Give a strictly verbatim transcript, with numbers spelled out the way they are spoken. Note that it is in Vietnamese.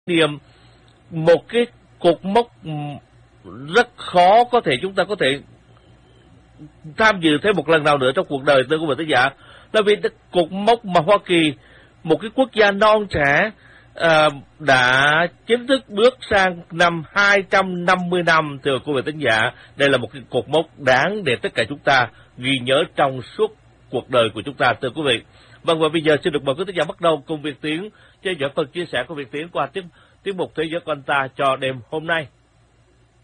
niệm, một cái cột mốc rất khó có thể chúng ta có thể tham dự thêm một lần nào nữa trong cuộc đời, thưa quý vị thính giả. Là vì cột mốc mà Hoa Kỳ, một cái quốc gia non trẻ, à, đã chính thức bước sang năm hai trăm năm mươi năm, thưa quý vị thính giả. Đây là một cái cột mốc đáng để tất cả chúng ta ghi nhớ trong suốt cuộc đời của chúng ta, thưa quý vị. Vâng, và bây giờ xin được mời quý thính giả bắt đầu cùng Việt Tiến theo dõi phần chia sẻ của Việt Tiến qua tiết tiết mục Thế giới của anh ta cho đêm hôm nay.